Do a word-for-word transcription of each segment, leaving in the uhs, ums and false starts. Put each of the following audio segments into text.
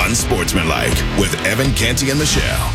Unsportsmanlike with Evan Canty and Michelle.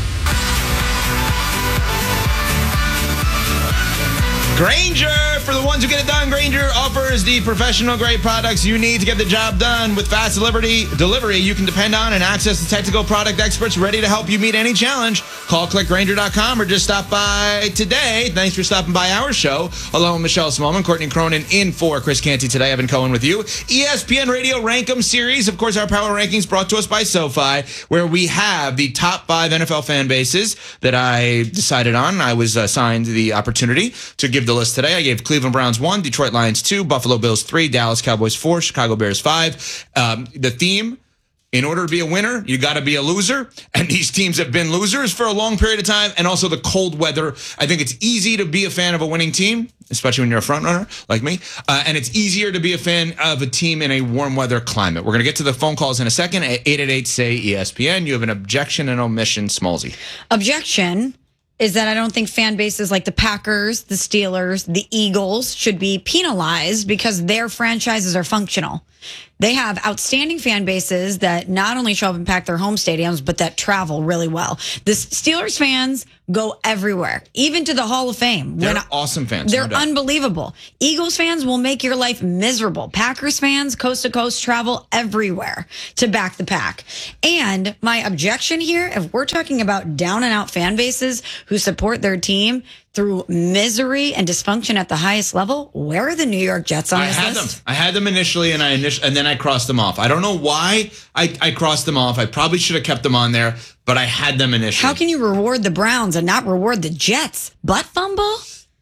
Grainger, for the ones who get it done, Grainger offers the professional grade products you need to get the job done. With fast delivery, delivery you can depend on and access the technical product experts ready to help you meet any challenge. Call click grainger dot com or just stop by today. Thanks for stopping by our show. Along with Michelle Smallman, Courtney Cronin in for Chris Canty today. Evan Cohen with you. E S P N Radio Rank 'em series. Of course, our power rankings brought to us by SoFi, where we have the top five N F L fan bases that I decided on. I was assigned the opportunity to give the list today. I gave Cleveland Browns one, Detroit Lions two, Buffalo Bills three, Dallas Cowboys four, Chicago Bears five. Um, the theme, in order to be a winner, you got to be a loser. And these teams have been losers for a long period of time. And also the cold weather. I think it's easy to be a fan of a winning team, especially when you're a front runner like me. Uh, and it's easier to be a fan of a team in a warm weather climate. We're going to get to the phone calls in a second at eight eight eight, S A Y, E S P N. You have an objection and omission, Smallsy. Objection is that I don't think fan bases like the Packers, the Steelers, the Eagles should be penalized because their franchises are functional. They have outstanding fan bases that not only show up and pack their home stadiums, but that travel really well. The Steelers fans go everywhere, even to the Hall of Fame. They're when, awesome fans. They're no doubt. unbelievable. Eagles fans will make your life miserable. Packers fans, coast to coast, travel everywhere to back the pack. And my objection here, if we're talking about down and out fan bases who support their team through misery and dysfunction at the highest level, where are the New York Jets on I this had list? them. I had them initially, and I init- and then I crossed them off. I don't know why I, I crossed them off. I probably should have kept them on there, but I had them initially. How can you reward the Browns and not reward the Jets? Butt fumble?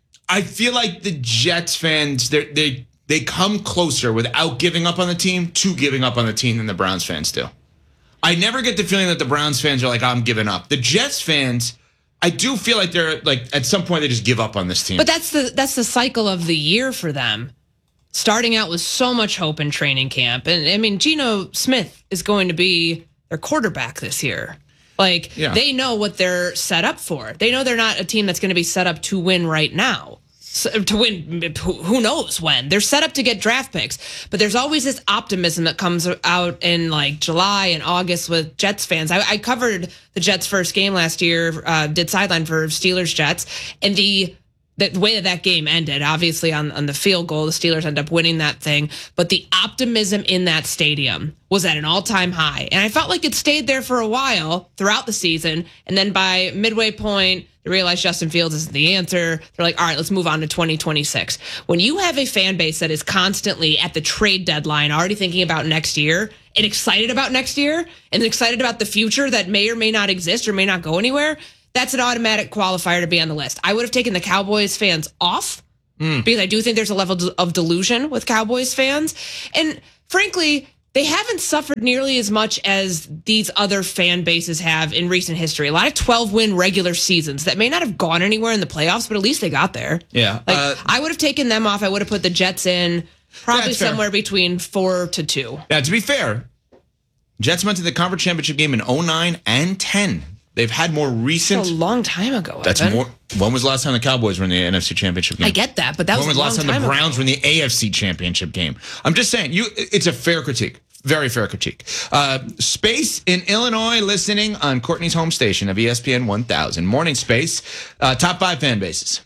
I feel like the Jets fans, they they they come closer without giving up on the team to giving up on the team than the Browns fans do. I never get the feeling that the Browns fans are like, I'm giving up. The Jets fans, I do feel like they're like at some point they just give up on this team. But that's the that's the cycle of the year for them. Starting out with so much hope in training camp. And I mean, Geno Smith is going to be their quarterback this year. Like, yeah. They know what they're set up for. They know they're not a team that's going to be set up to win right now. So, to win, who knows when. They're set up to get draft picks. But there's always this optimism that comes out in like July and August with Jets fans. I, I covered the Jets' first game last year, uh, did sideline for Steelers Jets. And the the way that that game ended, obviously on, on the field goal, the Steelers end up winning that thing. But the optimism in that stadium was at an all-time high. And I felt like it stayed there for a while throughout the season. And then by midway point, they realized Justin Fields isn't the answer. They're like, all right, let's move on to twenty twenty-six. When you have a fan base that is constantly at the trade deadline, already thinking about next year and excited about next year and excited about the future that may or may not exist or may not go anywhere, that's an automatic qualifier to be on the list. I would have taken the Cowboys fans off mm. because I do think there's a level of delusion with Cowboys fans. And frankly, they haven't suffered nearly as much as these other fan bases have in recent history. A lot of twelve-win regular seasons that may not have gone anywhere in the playoffs, but at least they got there. Yeah. Like, uh, I would have taken them off. I would have put the Jets in probably somewhere between four to two. Yeah, to be fair, Jets went to the conference championship game in oh nine and ten. They've had more recent. That's a long time ago. That's Evan. more. When was the last time the Cowboys were in the N F C Championship game? I get that, but that when was, was a the last long time, time the Browns ago. were in the A F C Championship game? I'm just saying, you. It's a fair critique, very fair critique. Uh, Space in Illinois, listening on Courtney's home station of E S P N one thousand. Morning, Space. Uh, top five fan bases.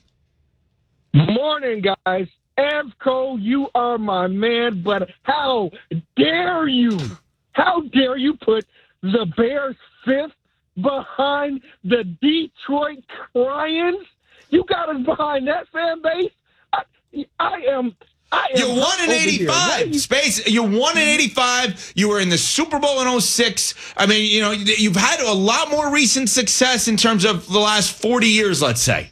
Morning, guys. Avco, you are my man, but how dare you? How dare you put the Bears fifth behind the Detroit Lions? You got us behind that fan base? I, I am... I am you won in eighty-five. Space, you won in eighty-five. You were in the Super Bowl in oh six. I mean, you know, you've had a lot more recent success in terms of the last forty years, let's say.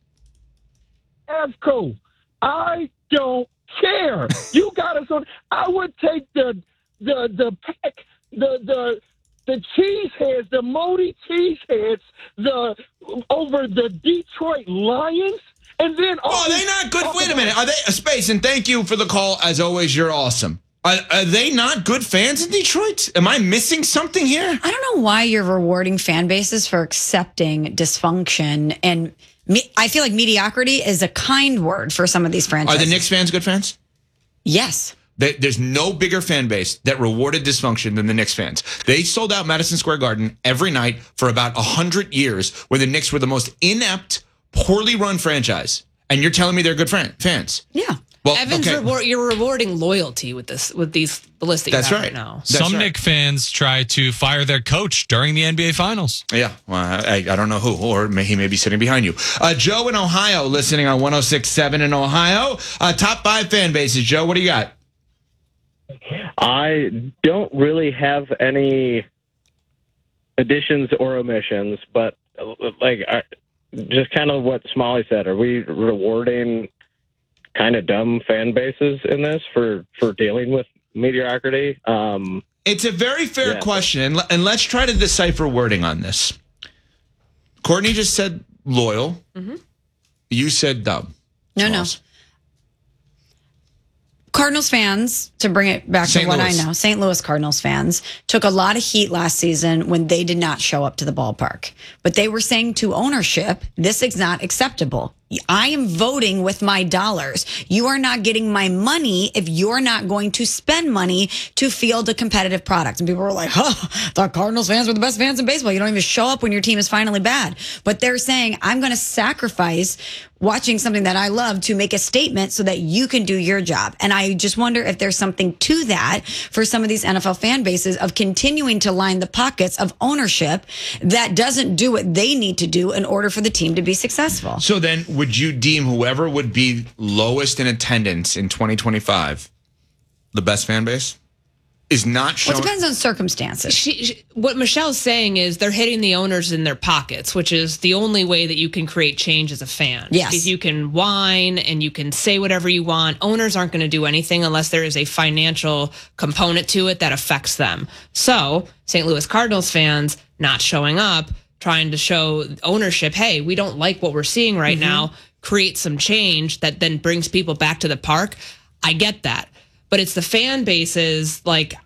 Avco, I don't care. You got us on... I would take the the the pack, the the the cheeseheads, the Modi cheeseheads, the over the Detroit Lions, and then oh, are they not good? Wait a minute, are they a Space? And thank you for the call. As always, you're awesome. Are, are they not good fans in Detroit? Am I missing something here? I don't know why you're rewarding fan bases for accepting dysfunction, and me, I feel like mediocrity is a kind word for some of these franchises. Are the Knicks fans good fans? Yes. They, there's no bigger fan base that rewarded dysfunction than the Knicks fans. They sold out Madison Square Garden every night for about one hundred years when the Knicks were the most inept, poorly run franchise. And you're telling me they're good fan, fans? Yeah. Well, Evans, okay. reward, you're rewarding loyalty with this, with these the list that you That's have right. right now. That's Some right. Knicks fans try to fire their coach during the N B A Finals. Yeah, well, I, I don't know who, or may, he may be sitting behind you. Uh, Joe in Ohio, listening on one oh six point seven in Ohio. Uh, top five fan bases. Joe, what do you got? I don't really have any additions or omissions, but like I, just kind of what Smalley said. Are we rewarding kind of dumb fan bases in this for, for dealing with mediocrity? Um, It's a very fair Yeah. question, and, le- and let's try to decipher wording on this. Courtney just said loyal. Mm-hmm. You said dumb. No, no. Smalls. Cardinals fans, to bring it back Saint to what Louis. I know, Saint Louis Cardinals fans took a lot of heat last season when they did not show up to the ballpark. But they were saying to ownership, this is not acceptable. I am voting with my dollars. You are not getting my money if you're not going to spend money to field a competitive product. And people were like, huh, the Cardinals fans were the best fans in baseball. You don't even show up when your team is finally bad. But they're saying, I'm going to sacrifice watching something that I love to make a statement so that you can do your job. And I just wonder if there's something to that for some of these N F L fan bases of continuing to line the pockets of ownership that doesn't do what they need to do in order for the team to be successful. So then, would you deem whoever would be lowest in attendance in twenty twenty-five the best fan base? Is not Well, showing. it depends on circumstances. She, she, what Michelle's saying is they're hitting the owners in their pockets, which is the only way that you can create change as a fan. Yes. Because you can whine and you can say whatever you want. Owners aren't going to do anything unless there is a financial component to it that affects them. So Saint Louis Cardinals fans not showing up, trying to show ownership, hey, we don't like what we're seeing right now, create some change that then brings people back to the park. I get that. But it's the fan bases, like,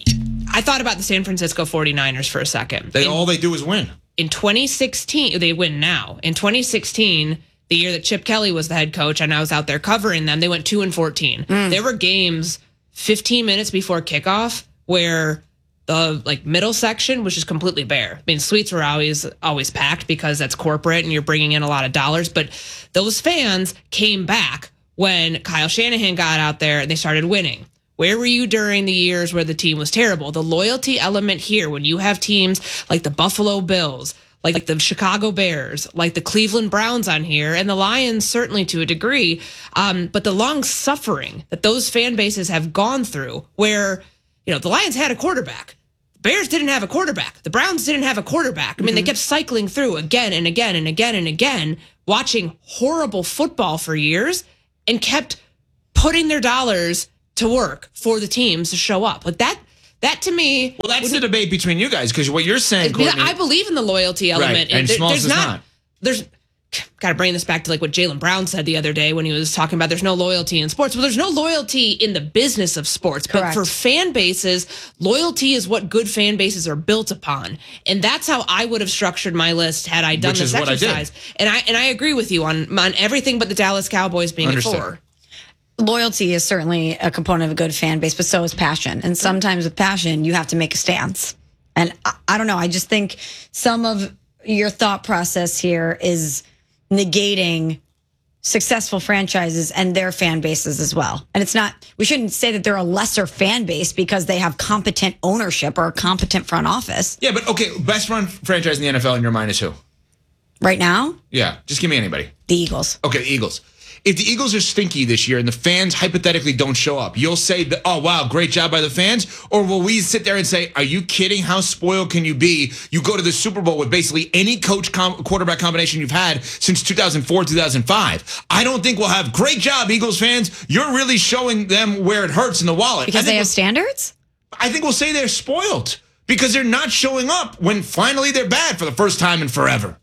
I thought about the San Francisco forty-niners for a second. They in, all they do is win. in twenty sixteen, they win now. In twenty sixteen, the year that Chip Kelly was the head coach and I was out there covering them, they went two and fourteen. There were games fifteen minutes before kickoff where the like middle section was just completely bare. I mean, suites were always always packed because that's corporate and you're bringing in a lot of dollars. But those fans came back when Kyle Shanahan got out there and they started winning. Where were you during the years where the team was terrible? The loyalty element here, when you have teams like the Buffalo Bills, like, like the Chicago Bears, like the Cleveland Browns on here, and the Lions certainly to a degree, um, but the long suffering that those fan bases have gone through where, you know, the Lions had a quarterback. Bears didn't have a quarterback. The Browns didn't have a quarterback. I mean, they kept cycling through again and again and again and again, watching horrible football for years and kept putting their dollars to work for the teams to show up. Like that, that to me. Well, that's the debate between you guys, because what you're saying, Courtney, I believe in the loyalty element. Right, and there- Smalls there's does not, not. There's got to bring this back to like what Jaylen Brown said the other day when he was talking about there's no loyalty in sports. Well, there's no loyalty in the business of sports, but Correct. for fan bases, loyalty is what good fan bases are built upon, and that's how I would have structured my list had I done Which this is what I did. exercise. And I and I agree with you on on everything but the Dallas Cowboys being Understood. at four. Loyalty is certainly a component of a good fan base, but so is passion. And sometimes with passion, you have to make a stance. And I, I don't know. I just think some of your thought process here is negating successful franchises and their fan bases as well. And it's not, we shouldn't say that they're a lesser fan base because they have competent ownership or a competent front office. yeah, but okay, best run franchise in the N F L in your mind is who? Right now, Yeah, just give me anybody. the Eagles. Okay, the Eagles. If the Eagles are stinky this year and the fans hypothetically don't show up, you'll say, that, oh, wow, great job by the fans? Or will we sit there and say, are you kidding? How spoiled can you be? You go to the Super Bowl with basically any coach com- quarterback combination you've had since two thousand four, two thousand five. I don't think we'll have great job, Eagles fans. You're really showing them where it hurts in the wallet. Because I think they have we'll- standards? I think we'll say they're spoiled because they're not showing up when finally they're bad for the first time in forever.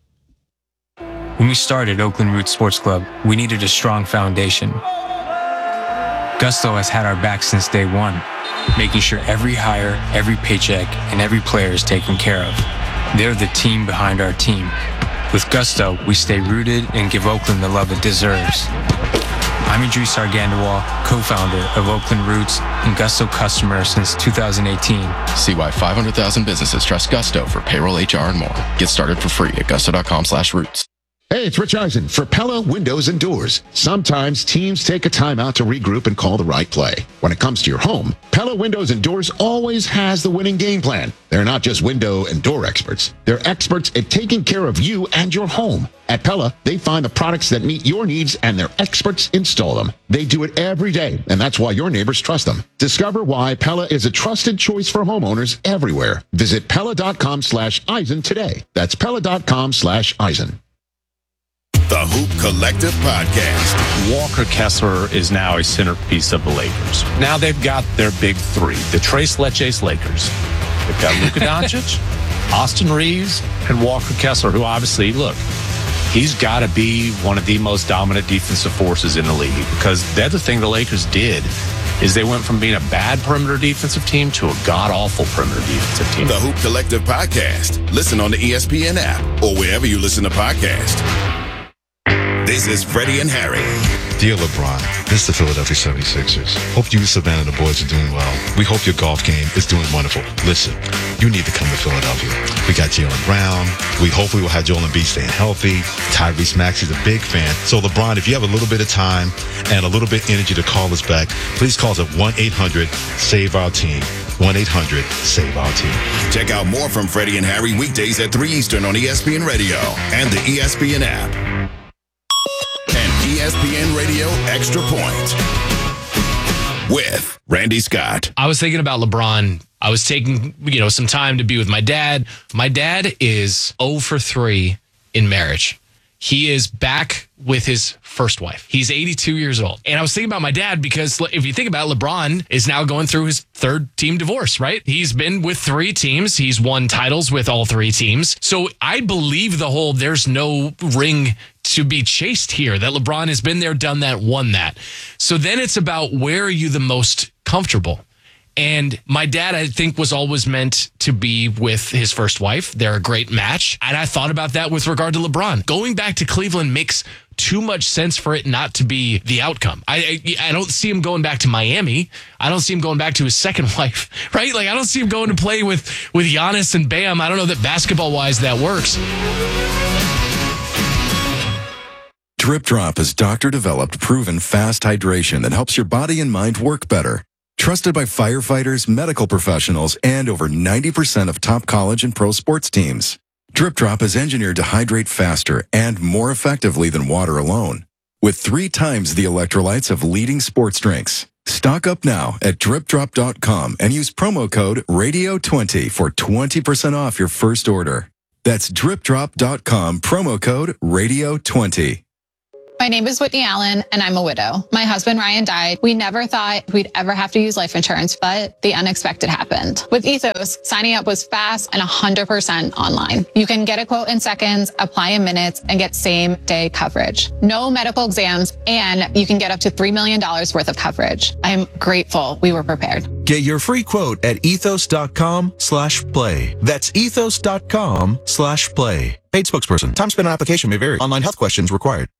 When we started Oakland Roots Sports Club, we needed a strong foundation. Gusto has had our back since day one, making sure every hire, every paycheck, and every player is taken care of. They're the team behind our team. With Gusto, we stay rooted and give Oakland the love it deserves. I'm Idris Argandawal, co-founder of Oakland Roots and Gusto customer since two thousand eighteen. See why five hundred thousand businesses trust Gusto for payroll, H R, and more. Get started for free at gusto.com slash roots. Hey, it's Rich Eisen for Pella Windows and Doors. Sometimes teams take a time out to regroup and call the right play. When it comes to your home, Pella Windows and Doors always has the winning game plan. They're not just window and door experts. They're experts at taking care of you and your home. At Pella, they find the products that meet your needs and their experts install them. They do it every day, and that's why your neighbors trust them. Discover why Pella is a trusted choice for homeowners everywhere. Visit Pella.com slash Eisen today. That's Pella.com slash Eisen. The Hoop Collective Podcast. Walker Kessler is now a centerpiece of the Lakers. Now they've got their big three, the Tres Leches Lakers. They've got Luka Doncic, Austin Reeves, and Walker Kessler, who obviously, look, he's got to be one of the most dominant defensive forces in the league, because the other thing the Lakers did is they went from being a bad perimeter defensive team to a god-awful perimeter defensive team. The Hoop Collective Podcast. Listen on the E S P N app or wherever you listen to podcasts. This is Freddie and Harry. Dear LeBron, this is the Philadelphia seventy-sixers. Hope you and Savannah and the boys are doing well. We hope your golf game is doing wonderful. Listen, you need to come to Philadelphia. We got Jaylen Brown. We hopefully will have Joel Embiid staying healthy. Tyrese Maxey's a big fan. So LeBron, if you have a little bit of time and a little bit of energy to call us back, please call us at one eight hundred save our team. one eight hundred save our team. Check out more from Freddie and Harry weekdays at three Eastern on E S P N Radio and the E S P N app. E S P N Radio Extra Point with Randy Scott. I was thinking about LeBron. I was taking, you know, some time to be with my dad. My dad is zero for three in marriage. He is back with his first wife. He's eighty-two years old. And I was thinking about my dad because if you think about it, LeBron is now going through his third team divorce, right? He's been with three teams. He's won titles with all three teams. So I believe the whole there's no ring to be chased here, that LeBron has been there, done that, won that. So then it's about where are you the most comfortable? And my dad, I think, was always meant to be with his first wife. They're a great match. And I thought about that with regard to LeBron. Going back to Cleveland makes too much sense for it not to be the outcome. I, I I don't see him going back to Miami. I don't see him going back to his second wife, right? Like, I don't see him going to play with, with Giannis and Bam. I don't know that basketball-wise that works. Drip Drop is doctor-developed, proven fast hydration that helps your body and mind work better. Trusted by firefighters, medical professionals, and over ninety percent of top college and pro sports teams. Drip Drop is engineered to hydrate faster and more effectively than water alone, with three times the electrolytes of leading sports drinks. Stock up now at drip drop dot com and use promo code radio twenty for twenty percent off your first order. That's drip drop dot com, promo code radio twenty. My name is Whitney Allen, and I'm a widow. My husband, Ryan, died. We never thought we'd ever have to use life insurance, but the unexpected happened. With Ethos, signing up was fast and one hundred percent online. You can get a quote in seconds, apply in minutes, and get same-day coverage. No medical exams, and you can get up to three million dollars worth of coverage. I am grateful we were prepared. Get your free quote at ethos.com slash play. That's ethos.com slash play. Paid spokesperson. Time spent on application may vary. Online health questions required.